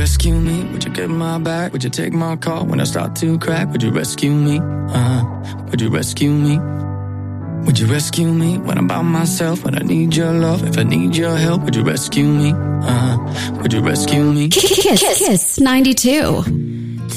rescue me? Would you get my back? Would you take my call when I start to crack? Would you rescue me? Would you rescue me? Would you rescue me when I'm by myself? When I need your love, if I need your help, would you rescue me? Would you rescue me? Kiss 92.